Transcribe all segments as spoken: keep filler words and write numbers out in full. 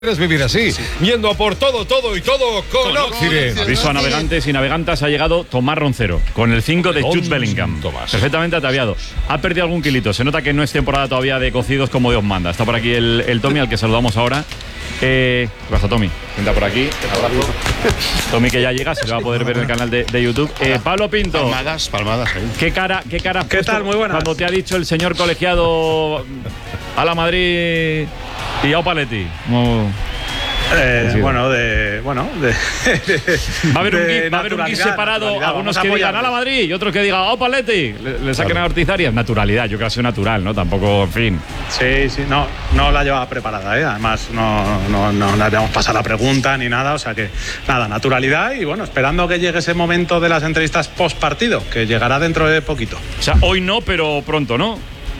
¿Quieres vivir así? Sí. Yendo a por todo, todo y todo con Occident. Aviso a navegantes y navegantas, ha llegado Tomás Roncero con el cinco de Jude Bellingham. Tomás. Perfectamente ataviado. Ha perdido algún kilito. Se nota que no es temporada todavía de cocidos como Dios manda. Está por aquí el, el Tommy, al que saludamos ahora. Eh, ¿Qué pasa, Tommy? Entra por aquí. Tommy, que ya llega, se le va a poder ver en el canal de, de YouTube. Eh, Pablo Pinto. Palmadas, palmadas. ¿eh? ¿Qué cara, qué cara? ¿Qué tal? Muy buenas. Cuando te ha dicho el señor colegiado a la Madrid y a Opaletti. No. Eh, bueno, de. Bueno, de. Va a haber un gif, va a haber un gif separado. Algunos que digan a la Madrid y otros que digan ¡oh, Paletti! Le, le saquen claro. A Ortiz Arias. Naturalidad, yo creo que ha sido natural, ¿no? Tampoco, en fin. Sí, sí, no, no la llevaba preparada, ¿eh? Además, no, no, no le habíamos pasado la pregunta ni nada, o sea que, nada, naturalidad y bueno, esperando que llegue ese momento de las entrevistas post partido, que llegará dentro de poquito. O sea, hoy no, pero pronto, ¿no?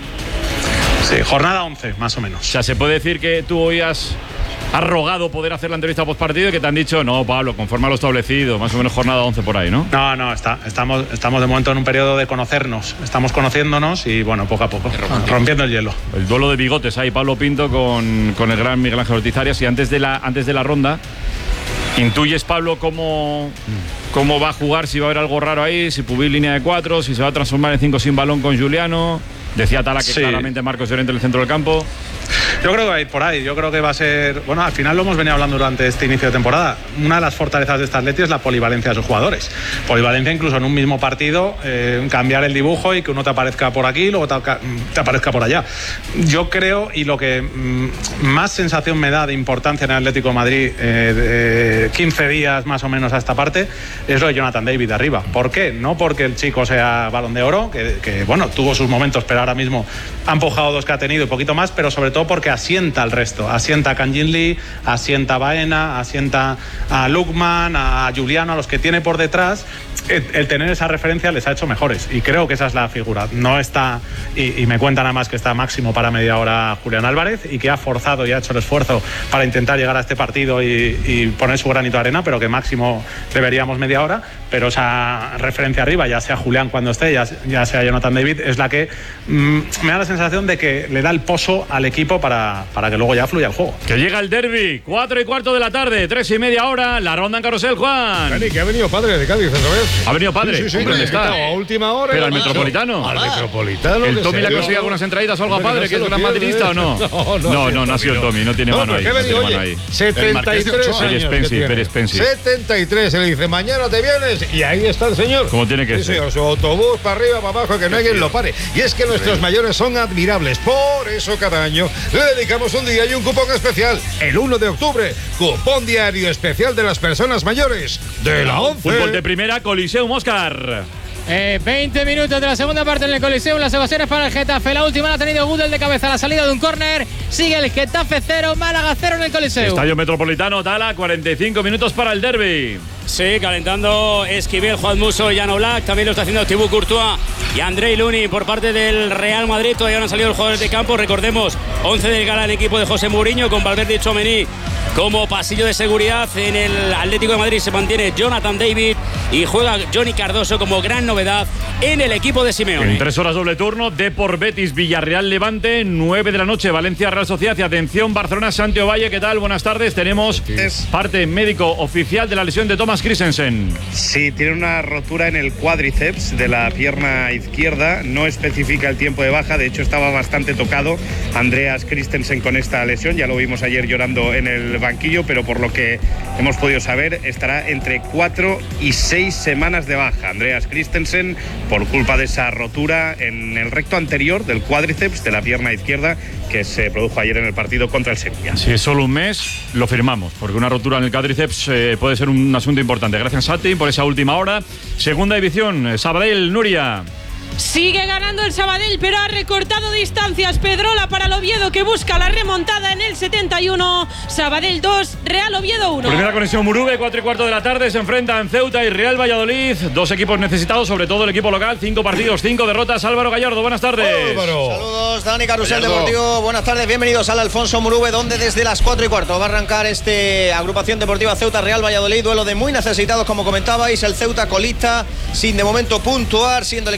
Sí, jornada once, más o menos. O sea, se puede decir que tú hoy has. Has rogado poder hacer la entrevista postpartido y que te han dicho, no, Pablo, conforme a lo establecido, más o menos jornada once por ahí, ¿no? No, no, está, estamos, estamos de momento en un periodo de conocernos. Estamos conociéndonos y, bueno, poco a poco, rompiendo el hielo. El duelo de bigotes ahí, Pablo Pinto con, con el gran Miguel Ángel Ortiz Arias. Y antes de la, antes de la ronda, ¿intuyes, Pablo, cómo, cómo va a jugar? Si va a haber algo raro ahí, si Pubil línea de cuatro, si se va a transformar en cinco sin balón con Juliano. Decía Tala que sí. Claramente Marcos Llorente en el centro del campo. Yo creo que va a ir por ahí, yo creo que va a ser, bueno, al final lo hemos venido hablando durante este inicio de temporada, una de las fortalezas de esta Atleti es la polivalencia de sus jugadores, polivalencia incluso en un mismo partido, eh, cambiar el dibujo y que uno te aparezca por aquí y luego te, te aparezca por allá. Yo creo, y lo que mm, más sensación me da de importancia en el Atlético de Madrid, eh, de quince días más o menos a esta parte, es lo de Jonathan David arriba. ¿Por qué? No porque el chico sea Balón de Oro, que, que bueno, tuvo sus momentos, pero ahora mismo ha empujado dos que ha tenido y poquito más, pero sobre todo porque asienta al resto, asienta a Kangin Lee, asienta a Baena, asienta a Lukman, a Juliano, a los que tiene por detrás. El, el tener esa referencia les ha hecho mejores y creo que esa es la figura. No está, y, y me cuentan además que está máximo para media hora Julián Álvarez y que ha forzado y ha hecho el esfuerzo para intentar llegar a este partido y, y poner su granito de arena, pero que máximo deberíamos media hora, pero esa referencia arriba, ya sea Julián cuando esté, ya, ya sea Jonathan David, es la que mm, me da la sensación de que le da el pozo al equipo para, para que luego ya fluya el juego. Que llega el derbi, cuatro y cuarto de la tarde, tres y media hora, la ronda en carrusel, Juan. Dani, que ha venido padre de Cádiz otra vez. ¿Ha venido padre? Sí, sí, sí. ¿Dónde está? A última hora. Pero al Metropolitano. Al Metropolitano. ¿El Tommy le ha conseguido algunas entraditas o algo a padre, que es gran madridista o no? No, no, no, no, no ha sido el Tommy, no tiene mano ahí. No tiene mano ahí. setenta y tres años. Pérez Spencer. setenta y tres. Se le dice, mañana te vienes. Y ahí está el señor. Como tiene que sí, ser. Sí, su autobús para arriba, para abajo, que no hay quien lo pare. Y es que nuestros mayores son admirables. Por eso cada año le dedicamos un día y un cupón especial. El uno de octubre, cupón diario especial de las personas mayores de la once. Fútbol de primera, Coliseum, Óscar. Eh, veinte minutos de la segunda parte en el Coliseo. Las ovaciones para el Getafe. La última la ha tenido Gudel de cabeza a la salida de un córner. Sigue el Getafe cero, Málaga cero en el Coliseo. Estadio Metropolitano, Tala, cuarenta y cinco minutos para el derbi. Sí, calentando Esquivel, Juan Musso y Jan Oblak. También lo está haciendo Thibaut Courtois y Andrei Lunin por parte del Real Madrid. Todavía no han salido los jugadores de campo. Recordemos, once del Gala el equipo de José Mourinho con Valverde y Tchouaméni como pasillo de seguridad. En el Atlético de Madrid se mantiene Jonathan David y juega Johnny Cardoso como gran novedad en el equipo de Simeone. En tres horas doble turno, Depor Betis, Villarreal Levante, nueve de la noche, Valencia Real Sociedad y atención, Barcelona Santiago Valle. ¿Qué tal? Buenas tardes. Tenemos parte médico oficial de la lesión de Thomas Christensen. Sí, tiene una rotura en el cuádriceps de la pierna izquierda, no especifica el tiempo de baja, de hecho estaba bastante tocado Andreas Christensen con esta lesión, ya lo vimos ayer llorando en el banquillo, pero por lo que hemos podido saber estará entre cuatro y seis semanas de baja. Andreas Christensen por culpa de esa rotura en el recto anterior del cuádriceps de la pierna izquierda que se produjo ayer en el partido contra el Sevilla. Si es solo un mes, lo firmamos, porque una rotura en el cuádriceps eh, puede ser un asunto importante. Gracias, Sati, por esa última hora. Segunda división, Sabadell, Nuria. Sigue ganando el Sabadell, pero ha recortado distancias. Pedrola para el Oviedo, que busca la remontada en el setenta y uno. Sabadell dos, Real Oviedo uno. Primera conexión Murube, cuatro y cuarto de la tarde. Se enfrentan Ceuta y Real Valladolid. Dos equipos necesitados, sobre todo el equipo local. Cinco partidos, cinco derrotas. Álvaro Gallardo, buenas tardes. Álvaro. Saludos, Dani Carrusel Deportivo. Buenas tardes, bienvenidos al Alfonso Murube, donde desde las cuatro y cuarto va a arrancar este agrupación deportiva Ceuta Real Valladolid. Duelo de muy necesitados, como comentabais. El Ceuta colista, sin de momento puntuar, siendo el equipo con más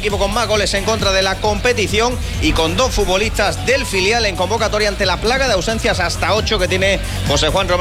más goles en contra de la competición y con dos futbolistas del filial en convocatoria ante la plaga de ausencias hasta ocho que tiene José Juan Romero